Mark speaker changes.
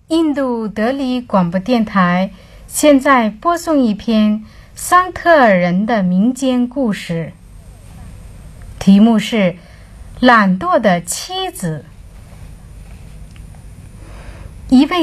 Speaker 1: 印度德里广播电台现在播送一篇桑特尔人的民间故事，题目是《懒惰的妻子》。一位